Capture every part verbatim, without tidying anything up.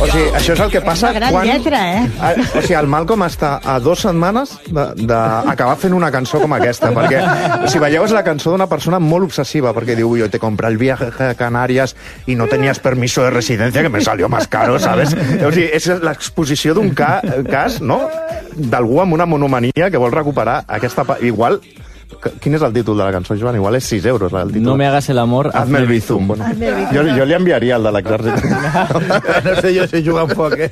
O sigui, això és el que passa és una gran quan... lletra, eh? O sigui, el Malcolm està a dues setmanes d'acabar fent una cançó com aquesta, perquè si veieu és la cançó d'una persona molt obsessiva, perquè diu, jo te compré el viaje a Canarias y no tenías permiso de residencia, que me salió más caro, ¿sabes? O sigui, és l'exposició d'un ca cas, no?, d'algú amb una monomania que vol recuperar aquesta... Igual... Quin és el títol de la cançó, Joan? Igual és sis euros el títol. No me hagas el amor, hazme el bizum. Bueno, jo, jo li enviaria el de l'exèrcit. No sé jo si juga un poc, eh?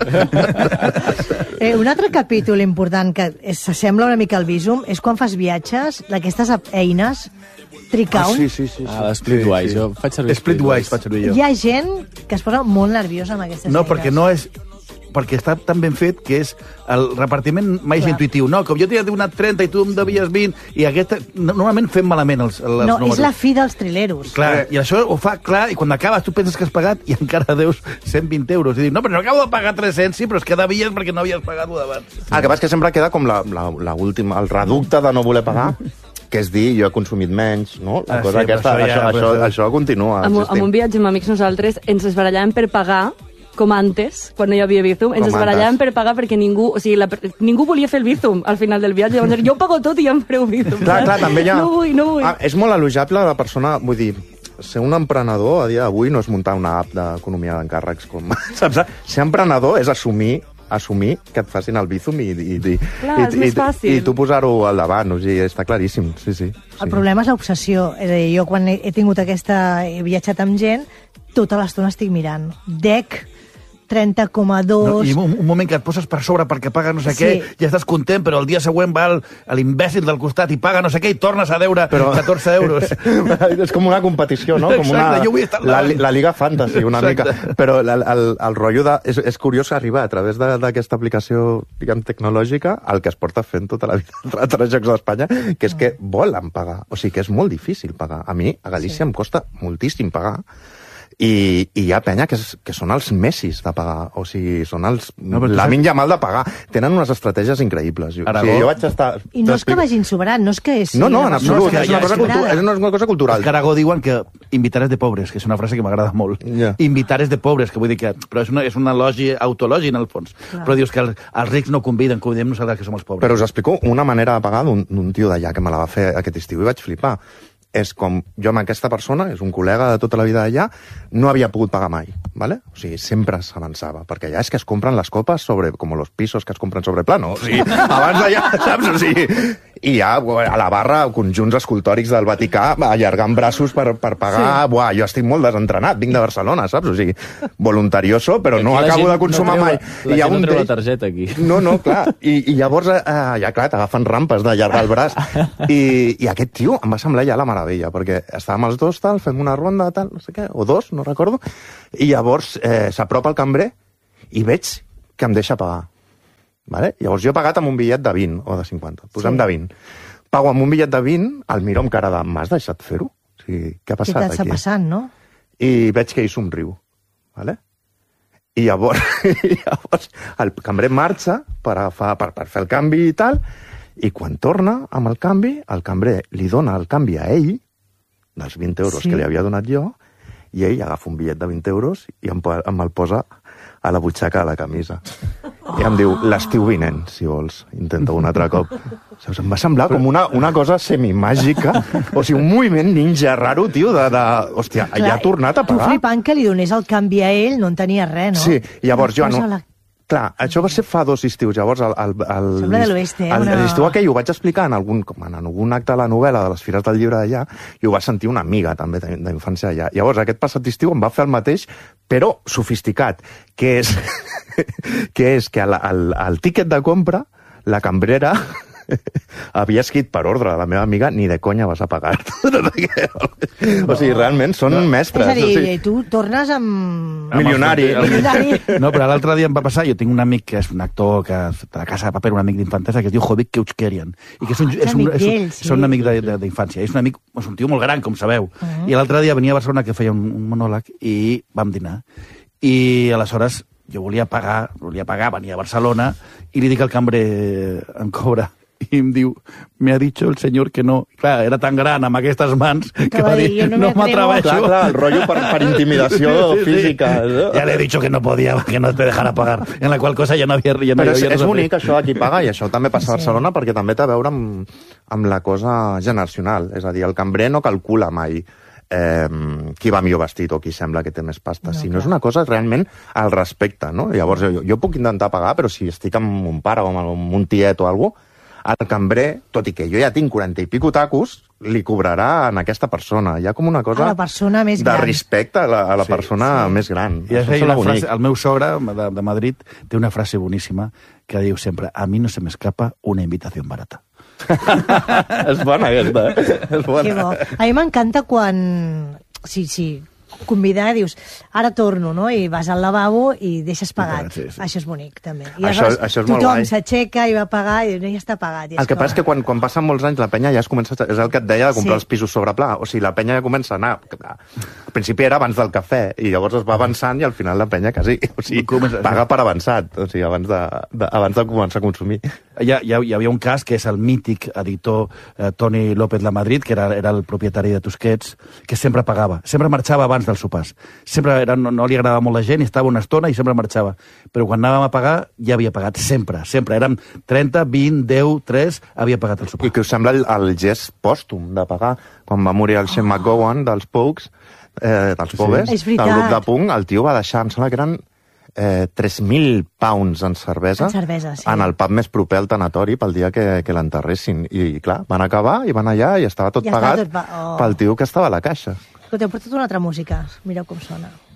eh? Un altre capítol important que s'assembla una mica al Bizum és quan fas viatges, d'aquestes eines, Tricount. Ah, sí, sí, sí. sí. Ah, Splitwise, sí, sí. jo faig servir Splitwise. Faig servir jo. Hi ha gent que es posa molt nerviosa amb aquestes No, eines. perquè no és... perquè està tan ben fet que és el repartiment mai és intuïtiu. No, com jo t'he donat trenta i tu em devies vint, i aquesta... Normalment fem malament els, els no, números. és la fi dels trileros. Clar, i això ho fa clar, i quan acabes tu penses que has pagat i encara deus cent vint euros. I dius, no, però no acabo de pagar tres-cents, sí, però és que devies perquè no havies pagat-ho d'abans. El que passa és que sempre queda com la, la, la última, el reducte de no voler pagar, que és dir, jo he consumit menys, no? La Ah, cosa sí, aquesta, però això ja- això, això, però- això continua Amb, existint. amb un viatge amb amics nosaltres ens es barallàvem per pagar com antes, quan no hi havia Bizum, ens Com es barallàvem antes. per pagar perquè ningú, o sigui, la, ningú volia fer el Bizum al final del viatge. Llavors, jo pago tot i ja em fareu Bizum. Clar, clar, també hi ha... No vull, no vull. Ah, és molt elogiable la persona, vull dir, ser un emprenedor a dia d'avui no és muntar una app d'economia d'encàrrecs, com... Saps? Ser emprenedor és assumir assumir que et facin el Bizum i, i, i, Clar, i, és més i, fàcil. i tu posar-ho al davant, o sigui, està claríssim, sí, sí. El sí. problema és l'obsessió. És a dir, jo quan he, he tingut aquesta... he viatjat amb gent, tota l'estona estic mirant. D E C, trenta coma dos... No, I un, un moment que et poses per sobre perquè paga no sé Sí. què, ja estàs content, però el dia següent va el- a l'imbècil del costat i paga no sé què i tornes a deure però... catorze euros. És com una competició, no? Com una, Exacte, jo vull estar al la, davant. la Liga Fantasy, una Exacte. mica. Però el, el, el rotllo de... És, és curiós arribar a través de- d'aquesta aplicació, diguem, tecnològica, el que es porta fent tota la vida a altres jocs d'Espanya, que és que volen pagar. O sigui, que és molt difícil pagar. A mi, a Galícia, sí. em costa moltíssim pagar. I, i hi ha penya que, és, que són els messis de pagar, o sigui, són els No, però tu la saps- minja mal de pagar. Tenen unes estratègies increïbles. Jo, o Aragó. sigui, jo vaig estar... I no és que vagin sobrant, no és que és... No, no, en absolut, que és, una ja cosa és cultu és una cosa cultural. Els Caragó diuen que invitares de pobres, que és una frase que m'agrada molt. Ja. Invitares de pobres, que vull dir que... Però és una, és una elogi, autologi, en el fons. Clar. Però dius que els, els rics no conviden, convidem nosaltres que som els pobres. Però us explico una manera de pagar d'un d'un tio d'allà que me la va fer aquest estiu i vaig flipar. És com jo amb aquesta persona, és un col·lega de tota la vida d'allà, no havia pogut pagar mai, ¿vale? O sigui, sempre s'avançava, perquè allà és que es compren les copes sobre, com los pisos que es compren sobre plano, o sigui, abans d'allà, saps? O sigui, i ja a la barra conjunts escultòrics del Vaticà allargant braços per, per pagar, sí. Buah, jo estic molt desentrenat, vinc de Barcelona, saps? O sigui, voluntarioso, però no Aquí la acabo gent de consumar no treu, mai. La I hi ha gent no un treu la d'ells- targeta, aquí. no, no, clar. I, i llavors, eh, ja clar, t'agafen rampes d'allargar el braç. I, I aquest tio em va semblar ja la meravella, perquè estàvem els dos, tal, fem una ronda, tal, no sé què, o dos, no recordo, i llavors eh, s'apropa el cambrer i veig que em deixa pagar. Vale? Llavors jo he pagat amb un bitllet de vint o de cinquanta, posem Sí. de vint. Pago amb un bitllet de vint, el miro amb cara de m'has deixat fer-ho? O sigui, què ha Què passat t'està aquí? passant, no? I veig que ell somriu. Vale? I llavors, i llavors el cambrer marxa per, agafar, per, per fer el canvi i tal, i quan torna amb el canvi, el cambrer li dona el canvi a ell, dels vint euros Sí. que li havia donat jo, i ell agafa un bitllet de vint euros i em, po- em el posa a la butxaca de la camisa. I em diu, l'estiu vinent, si vols, intenta un altre cop. Saps? Em va semblar com una, una cosa semimàgica, o sigui, un moviment ninja raro, tio, de... de hòstia, Clar, ja ha tornat a Tu pagar. flipant que li donés el canvi a ell, no en tenia res, no? Sí, i llavors jo... No, Posa la- clar, això va ser fa dos estius, llavors el, el, el, Sembla de l'oest, eh? el, Una- l'estiu aquell ho vaig explicar en algun, com en algun acte de la novel·la de les Fires del Llibre d'allà, i ho va sentir una amiga també de- d'infància allà. Llavors aquest passat estiu em va fer el mateix, però sofisticat, que és que és que el, el, el tíquet de compra, la cambrera havia escrit per ordre de la meva amiga, ni de conya vas a pagar. O sigui, realment són mestres. És a dir, o sigui, tu tornes amb... milionari. Milionari. No, però l'altre dia em va passar, jo tinc un amic que és un actor que de la Casa de Paper, un amic d'infantesa, que es diu Jovic Keutskerian, i que és un, Ah, és un, amic és un, d'ell, sí. és un amic de- de- d'infància. És un amic, és un tio molt gran, com sabeu. Uh -huh. I l'altre dia venia a Barcelona que feia un, un monòleg i vam dinar. I aleshores jo volia pagar, volia pagar, venia a Barcelona, i li dic al cambrer, em cobra. i em diu, me ha dicho el senyor que no. Clar, era tan gran amb aquestes mans que, Que va va dir, dir, "Jo no no me atrevo". m'atreveixo. Clar, clar, el rotllo per, per intimidació Sí, sí. física. No? Ya le he dicho que no podía, que no te dejara pagar. En la qual cosa ja no havia... Ja no Però hi és, havia és res a fer. bonic això de qui paga, i això també passa a Sí. Barcelona, perquè també té a veure amb, amb la cosa generacional. És a dir, el cambrer no calcula mai eh, qui va millor vestit o qui sembla que té més pasta, No, no, sinó clar. és una cosa realment al respecte, no? Llavors, jo, jo puc intentar pagar, però si estic amb mon pare o amb un tiet o alguna cosa, el cambrer, tot i que jo ja tinc quaranta i pico tacos, li cobrarà a aquesta persona. Hi ha com una cosa A la persona més de gran. respecte a la, a la Sí, persona més gran. I Això és sembla una bonic. frase, el meu sogre de, de Madrid té una frase boníssima que diu sempre, a mi no se m'escapa una invitació barata. És bona aquesta, eh? És bona. Que bo. A mi m'encanta quan... Sí, sí, convidar, dius, ara torno, no? I vas al lavabo i deixes pagat. Sí, sí. Això és bonic, també. I Això- aleshores això és molt tothom guai. s'aixeca i va pagar i diu, no, ja està pagat. I El que com- passa és que quan, quan passen molts anys la penya ja es comença... a- És el que et deia de comprar Sí. els pisos sobre pla. O sigui, la penya ja comença a anar... Al principi era abans del cafè, i llavors es va avançant i al final la penya quasi... O sigui, Comença- paga per avançat, o sigui, abans de, de, abans de començar a consumir. Hi, ha, hi, ha, hi havia un cas que és el mític editor eh, Toni López Lamadrid, que era, era el propietari de Tusquets, que sempre pagava, sempre marxava abans dels sopars. Sempre era, no, no li agradava molt la gent i estava una estona i sempre marxava. Però quan anàvem a pagar, ja havia pagat, sempre, sempre. Érem trenta, vint, deu, tres, havia pagat el sopar. I que us sembla el, el gest pòstum de pagar? Quan va morir el Shane McGowan dels Pogues, eh, dels Pobes, És del veritat. grup de punk, el tio va deixar, em sembla que eren eh, tres mil pounds en cervesa, En cervesa, sí. en el pub més proper al tanatori pel dia que, que l'enterressin. I, clar, van acabar i van allà i estava tot Ja estava pagat tot pa- oh. pel tio que estava a la caixa. Escolta, he portat una altra música. Mireu com sona.